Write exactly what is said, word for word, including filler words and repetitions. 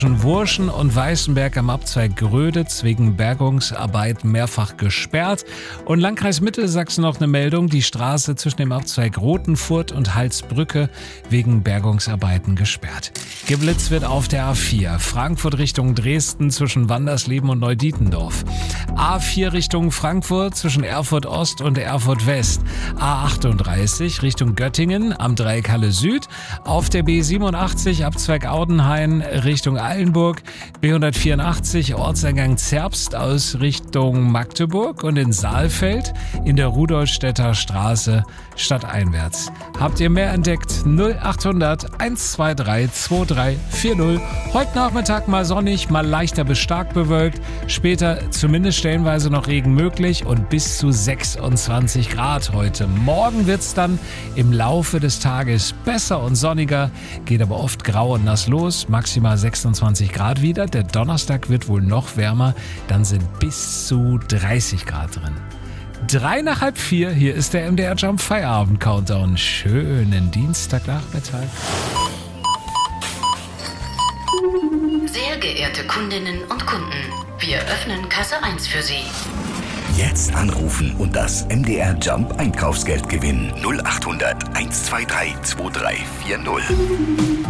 Wurschen und Weißenberg am Abzweig Gröditz wegen Bergungsarbeit mehrfach gesperrt. Und Landkreis Mittelsachsen noch eine Meldung, die Straße zwischen dem Abzweig Rothenfurt und Halsbrücke wegen Bergungsarbeiten gesperrt. Geblitzt wird auf der A vier, Frankfurt Richtung Dresden zwischen Wandersleben und Neudietendorf. A vier Richtung Frankfurt zwischen Erfurt Ost und Erfurt West. A achtunddreißig Richtung Göttingen am Dreieck Halle Süd. Auf der B siebenundachtzig Abzweig Audenhain Richtung Eilenburg, B hundertvierundachtzig Ortseingang Zerbst aus Richtung Magdeburg und in Saalfeld in der Rudolstädter Straße stadteinwärts. Habt ihr mehr entdeckt? null achthundert eins zwei drei zwei drei vier null. Heute Nachmittag mal sonnig, mal leichter bis stark bewölkt. Später zumindest stellenweise noch Regen möglich und bis zu sechsundzwanzig Grad heute. Morgen wird's dann im Laufe des Tages besser und sonniger, geht aber oft grau und nass los, maximal sechsundzwanzig Grad wieder. Der Donnerstag wird wohl noch wärmer, dann sind bis zu dreißig Grad drin. Drei nach halb vier, hier ist der M D R Jump Feierabend Countdown. Schönen Dienstagnachmittag. Sehr geehrte Kundinnen und Kunden, wir öffnen Kasse eins für Sie. Jetzt anrufen und das M D R Jump Einkaufsgeld gewinnen. null achthundert eins zwei drei zwei drei vier null.